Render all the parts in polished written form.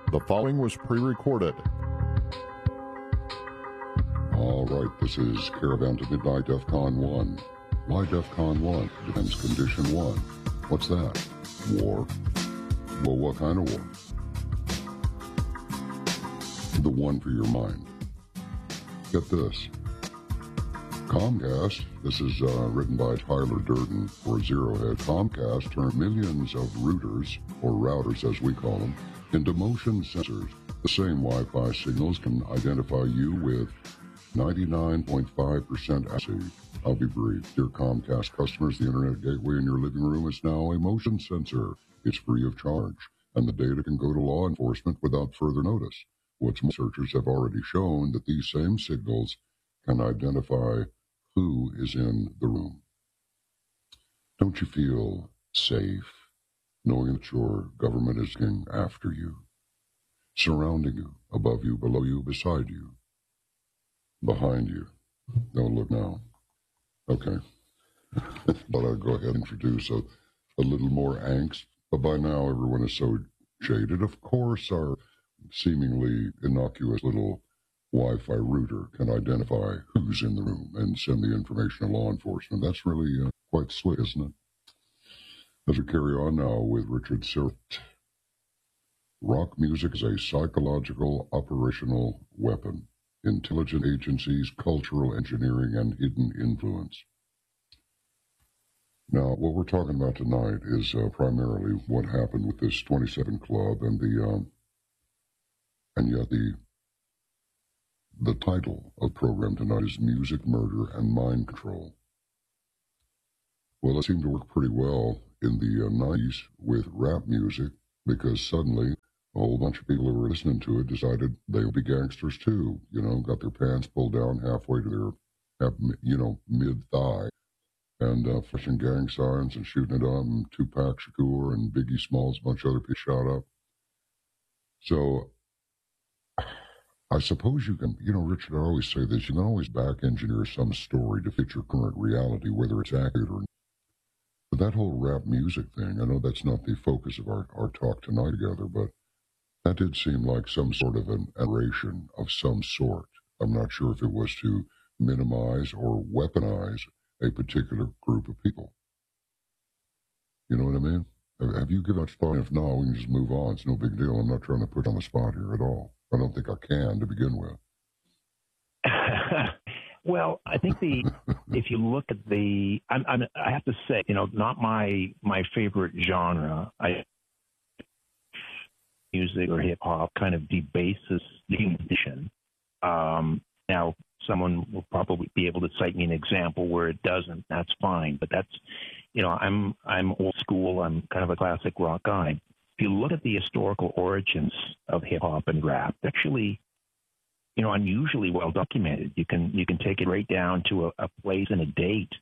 The following was pre-recorded. All right, this is Caravan to Midnight DEFCON 1. Why DEFCON 1? Defense Condition 1. What's that? War. Well, what kind of war? The one for your mind. Get this. Comcast, this is written by Tyler Durden for Zerohead. Comcast turned millions of routers, or routers as we call them, into motion sensors. The same Wi-Fi signals can identify you with 99.5% accuracy. I'll be brief. Dear Comcast customers, the internet gateway in your living room is now a motion sensor. It's free of charge, and the data can go to law enforcement without further notice. What's more, researchers have already shown that these same signals can identify who is in the room. Don't you feel safe knowing that your government is looking after you, surrounding you, above you, below you, beside you, behind you? Don't look now. Okay. But I'll go ahead and introduce a little more angst. But by now, everyone is so jaded. Of course, our seemingly innocuous little Wi-Fi router can identify who's in the room and send the information to law enforcement. That's really quite slick, isn't it? As we carry on now with Richard Syrett. Rock music is a psychological operational weapon. Intelligent agencies, cultural engineering, and hidden influence. Now, what we're talking about tonight is primarily what happened with this 27 Club and yet the title of the program tonight is Music, Murder, and Mind Control. Well, it seemed to work pretty well in the 90s with rap music, because suddenly a whole bunch of people who were listening to it decided they would be gangsters too, got their pants pulled down halfway to their, mid-thigh, and flashing gang signs and shooting it up, and Tupac Shakur and Biggie Smalls, a bunch of other people shot up. So I suppose you can, Richard, I always say this, you can always back engineer some story to fit your current reality, whether it's accurate or not. But that whole rap music thing, I know that's not the focus of our talk tonight together, but that did seem like some sort of an aberration of some sort. I'm not sure if it was to minimize or weaponize a particular group of people. You know what I mean? Have you given much thought? If not, we can just move on. It's no big deal. I'm not trying to put you on the spot here at all. I don't think I can to begin with. Well, I think if you look at I have to say, not my favorite genre. Music or hip hop kind of debases the human condition. Now, someone will probably be able to cite me an example where it doesn't. That's fine, but that's, I'm old school. I'm kind of a classic rock guy. If you look at the historical origins of hip hop and rap, actually, unusually well documented. You can take it right down to a place and a date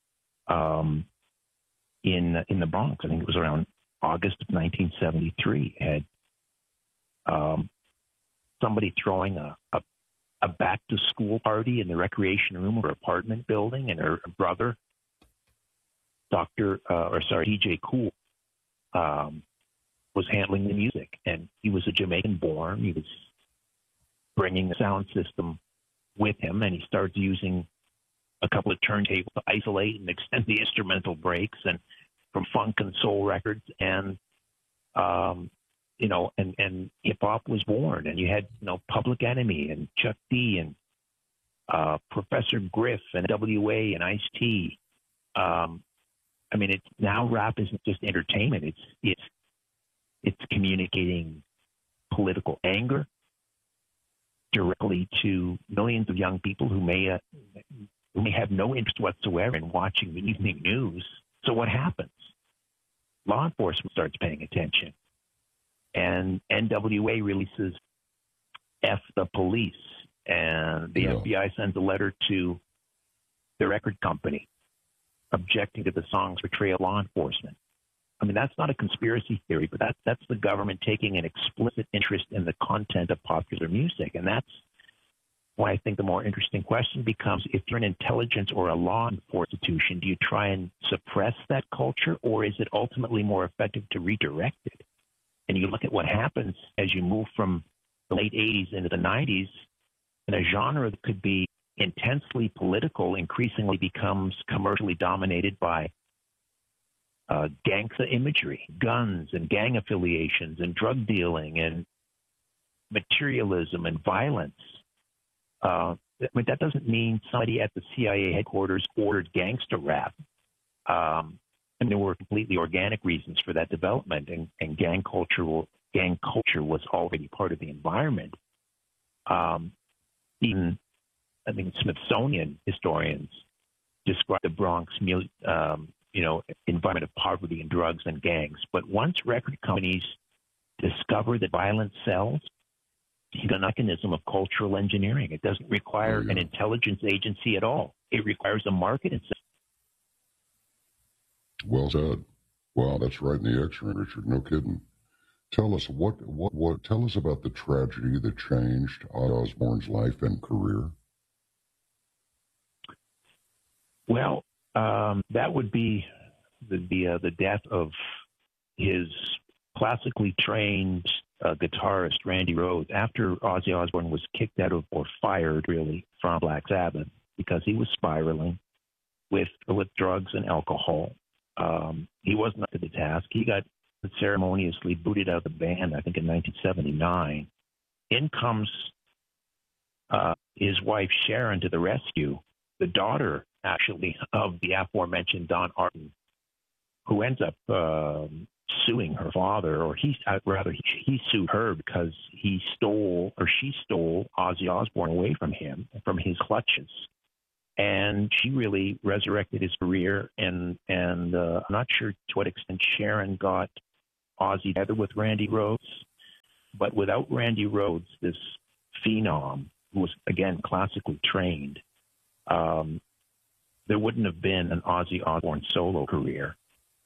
in the Bronx. I think it was around August of 1973. Had somebody throwing a back to school party in the recreation room of her apartment building, and her brother, DJ Kool, was handling the music, and he was a Jamaican born. He was bringing the sound system with him, and he started using a couple of turntables to isolate and extend the instrumental breaks, and from funk and soul records, and and hip hop was born, and you had Public Enemy and Chuck D and Professor Griff and W.A. and Ice-T. It's now rap isn't just entertainment; it's communicating political anger directly to millions of young people who may have no interest whatsoever in watching the evening news. So what happens? Law enforcement starts paying attention, and NWA releases F the Police, and the FBI sends a letter to the record company objecting to the song's portrayal of law enforcement. That's not a conspiracy theory, but that's the government taking an explicit interest in the content of popular music. And that's why I think the more interesting question becomes, if you're an intelligence or a law enforcement institution, do you try and suppress that culture, or is it ultimately more effective to redirect it? And you look at what happens as you move from the late 80s into the 90s, and a genre that could be intensely political increasingly becomes commercially dominated by gangsta imagery, guns and gang affiliations and drug dealing and materialism and violence. That doesn't mean somebody at the CIA headquarters ordered gangster rap. And there were completely organic reasons for that development, and gang culture was already part of the environment. Even, I think, Smithsonian historians describe the Bronx, environment of poverty and drugs and gangs. But once record companies discover that violence sells, it's a mechanism of cultural engineering. It doesn't require an intelligence agency at all. It requires a market itself. Well said. Wow, that's right in the X-ray, Richard. No kidding. Tell us tell us about the tragedy that changed Ozzy Osbourne's life and career. Well, that would be the death of his classically trained guitarist Randy Rhoads after Ozzy Osbourne was kicked out of, or fired really, from Black Sabbath because he was spiraling with drugs and alcohol. He wasn't up to the task. He got ceremoniously booted out of the band, I think, in 1979. In comes his wife Sharon to the rescue, the daughter, actually, of the aforementioned Don Arden, who ends up suing her father, or he sued her because she stole Ozzy Osbourne away from him, from his clutches. And she really resurrected his career, and I'm not sure to what extent Sharon got Ozzy together with Randy Rhoads, but without Randy Rhoads, this phenom, who was, again, classically trained, there wouldn't have been an Ozzy Osbourne solo career.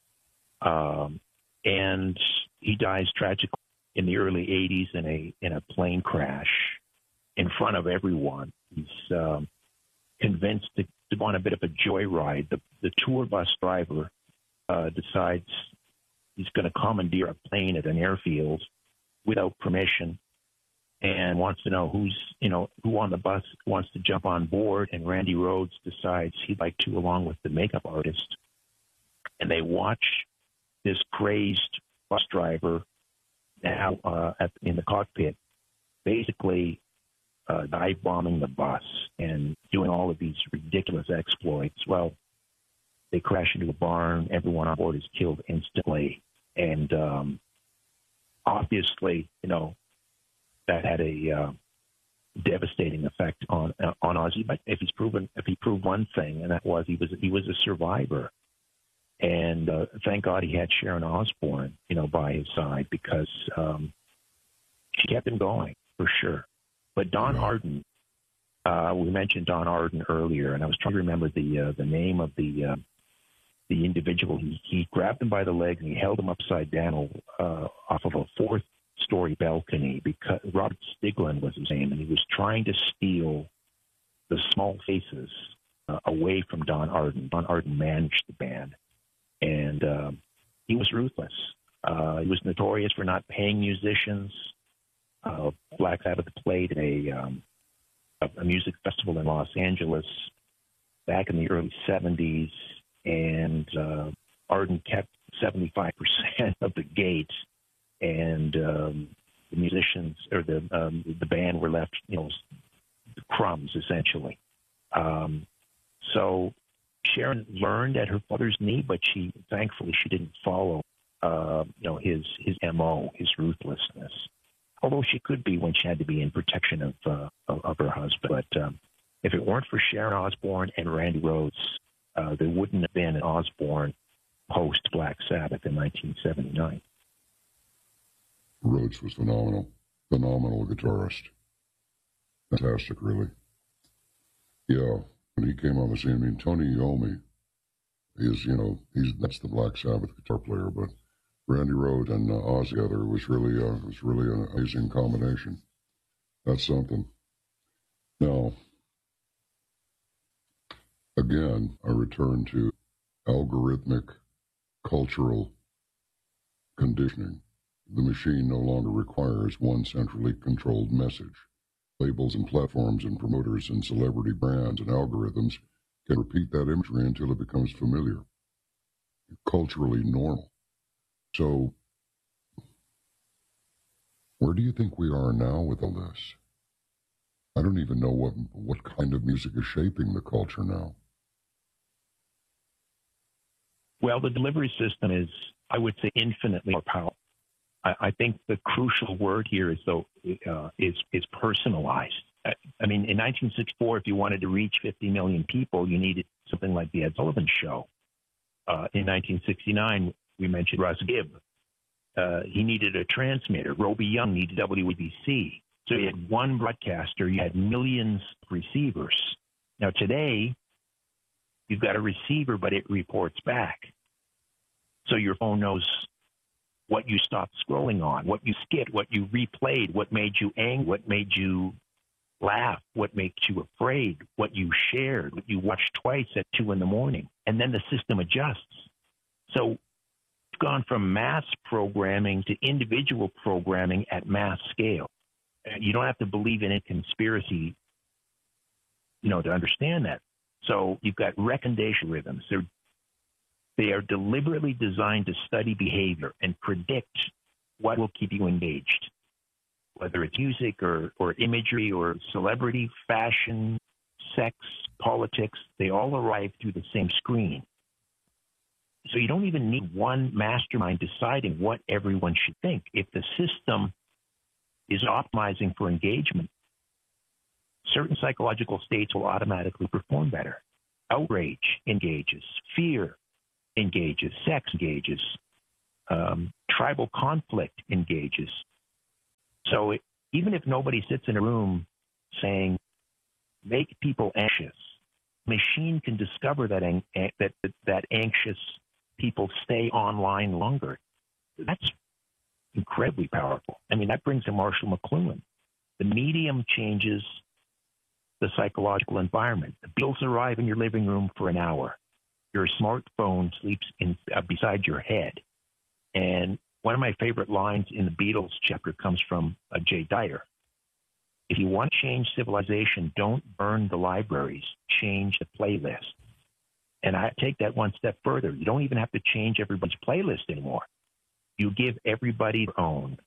And he dies tragically in the early 80s in a plane crash in front of everyone. He's convinced to go on a bit of a joyride. The tour bus driver decides he's going to commandeer a plane at an airfield without permission and wants to know who on the bus wants to jump on board. And Randy Rhoads decides he'd like to, along with the makeup artist. And they watch this crazed bus driver now in the cockpit, basically dive bombing the bus and doing all of these ridiculous exploits. Well, they crash into a barn. Everyone on board is killed instantly. And obviously, that had a devastating effect on Ozzy. But if he proved one thing, and that was he was a survivor. And thank God he had Sharon Osbourne, by his side, because she kept him going for sure. But Don Arden, we mentioned Don Arden earlier, and I was trying to remember the name of the individual. He grabbed him by the legs and he held him upside down off of a fourth-story balcony, because Robert Stiglin was his name, and he was trying to steal the Small Faces away from Don Arden. Don Arden managed the band, and he was ruthless. He was notorious for not paying musicians. Black Sabbath played at a music festival in Los Angeles back in the early 70s, and Arden kept 75% of the gate, and the musicians or the band were left, crumbs essentially. So Sharon learned at her father's knee, but thankfully she didn't follow, his MO, his ruthlessness. Although she could be when she had to be in protection of her husband. But if it weren't for Sharon Osbourne and Randy Rhoads, there wouldn't have been an Osbourne post Black Sabbath in 1979. Rhoads was phenomenal guitarist. Fantastic, really. Yeah, when he came on the scene, Tony Iommi that's the Black Sabbath guitar player, but Randy Rhoads and Ozzy together was really an amazing combination. That's something. Now, again, I return to algorithmic cultural conditioning The machine no longer requires one centrally controlled message. Labels and platforms and promoters and celebrity brands and algorithms can repeat that imagery until it becomes familiar, culturally normal. So, where do you think we are now with all this? I don't even know what kind of music is shaping the culture now. Well, the delivery system is, I would say, infinitely more powerful. I think the crucial word here is personalized. I mean, in 1964, if you wanted to reach 50 million people, you needed something like the Ed Sullivan Show. In 1969, we mentioned Russ Gibb. He needed a transmitter. Roby Young needed WABC. So you had one broadcaster, you had millions of receivers. Now today, you've got a receiver, but it reports back. So your phone knows what you stopped scrolling on, what you skipped, what you replayed, what made you angry, what made you laugh, what makes you afraid, what you shared, what you watched twice at 2 a.m. And then the system adjusts. So we've gone from mass programming to individual programming at mass scale. You don't have to believe in a conspiracy, to understand that. So you've got recommendation rhythms. They are deliberately designed to study behavior and predict what will keep you engaged, whether it's music or imagery or celebrity, fashion, sex, politics. They all arrive through the same screen. So you don't even need one mastermind deciding what everyone should think. If the system is optimizing for engagement, certain psychological states will automatically perform better. Outrage engages, fear engages, sex engages, tribal conflict engages. So even if nobody sits in a room saying, make people anxious, machine can discover that anxious people stay online longer. That's incredibly powerful. I mean, that brings in Marshall McLuhan. The medium changes the psychological environment. The Beatles arrive in your living room for an hour. Your smartphone sleeps beside your head. And one of my favorite lines in the Beatles chapter comes from Jay Dyer. If you want to change civilization, don't burn the libraries, change the playlist. And I take that one step further. You don't even have to change everybody's playlist anymore. You give everybody their own.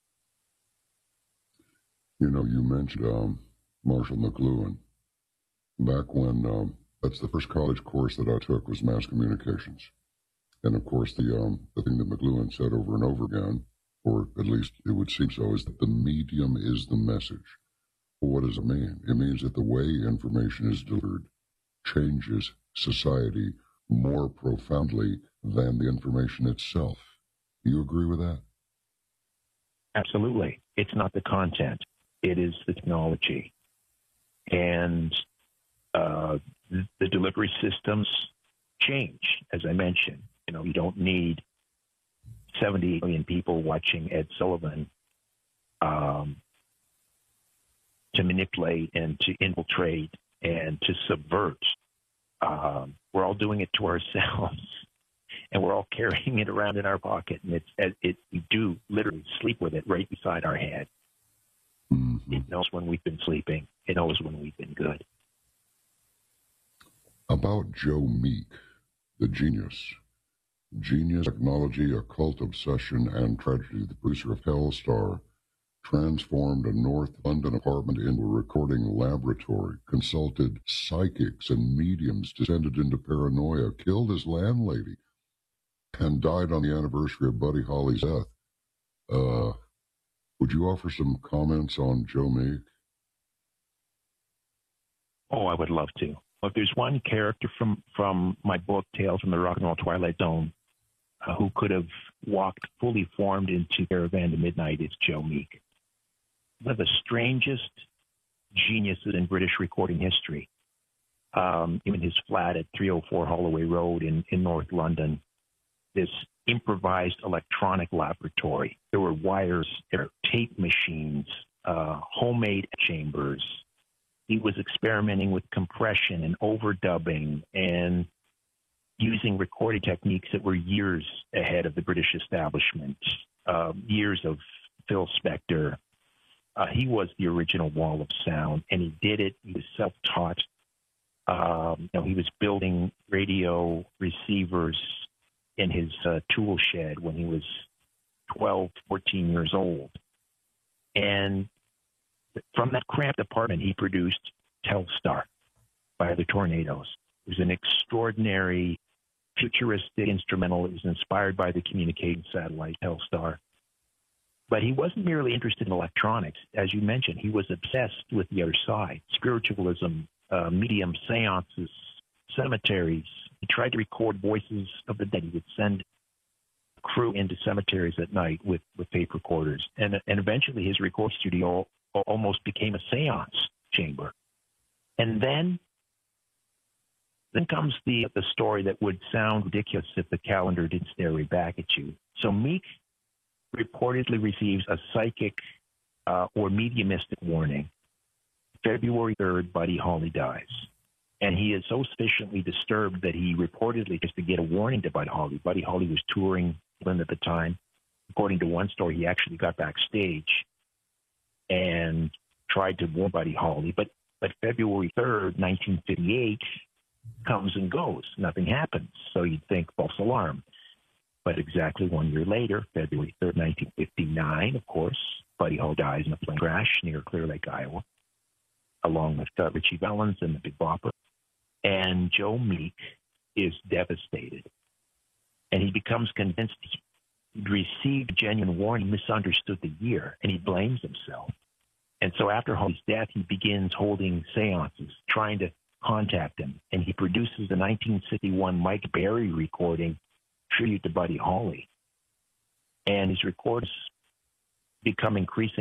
You mentioned Marshall McLuhan. Back when, that's the first college course that I took was mass communications. And of course, the thing that McLuhan said over and over again, or at least it would seem so, is that the medium is the message. Well, what does it mean? It means that the way information is delivered changes society more profoundly than the information itself. Do you agree with that? Absolutely. It's not the content. It is the technology. And the delivery systems change, as I mentioned. You don't need 70 million people watching Ed Sullivan to manipulate and to infiltrate and to subvert. We're all doing it to ourselves, and we're all carrying it around in our pocket, and we do literally sleep with it right beside our head. Mm-hmm. It knows when we've been sleeping. It knows when we've been good. About Joe Meek, the genius, technology, occult obsession, and tragedy, the producer of Hellstar, transformed a North London apartment into a recording laboratory, consulted psychics and mediums, descended into paranoia, killed his landlady, and died on the anniversary of Buddy Holly's death. Would you offer some comments on Joe Meek? Oh, I would love to. If there's one character from my book, Tales from the Rock and Roll Twilight Zone, who could have walked fully formed into Caravan to Midnight, is Joe Meek. One of the strangest geniuses in British recording history. In his flat at 304 Holloway Road in North London, this improvised electronic laboratory. There were wires, there were tape machines, homemade chambers. He was experimenting with compression and overdubbing and using recording techniques that were years ahead of the British establishment. years of Phil Spector. He was the original wall of sound, and he did it. He was self-taught. He was building radio receivers in his tool shed when he was 12, 14 years old. And from that cramped apartment, he produced Telstar by the Tornadoes. It was an extraordinary, futuristic instrumental. It was inspired by the communicating satellite Telstar. But he wasn't merely interested in electronics. As you mentioned, he was obsessed with the other side, spiritualism, medium seances, cemeteries. He tried to record voices of the dead. He would send crew into cemeteries at night with tape recorders. And eventually his record studio almost became a seance chamber. And then comes the story that would sound ridiculous if the calendar didn't stare right back at you. So Meek reportedly receives a psychic or mediumistic warning. February 3rd, Buddy Holly dies. And he is so sufficiently disturbed that he reportedly, just to get a warning to Buddy Holly was touring England at the time. According to one story, he actually got backstage and tried to warn Buddy Holly. But February 3rd, 1958 comes and goes. Nothing happens. So you'd think false alarm. But exactly 1 year later, February 3rd, 1959, of course, Buddy Holly dies in a plane crash near Clear Lake, Iowa, along with Richie Valens and the Big Bopper. And Joe Meek is devastated. And he becomes convinced he'd received a genuine warning, misunderstood the year, and he blames himself. And so after Holly's death, he begins holding seances, trying to contact him. And he produces the 1961 Mike Berry recording, tribute to Buddy Holly. And his records become increasingly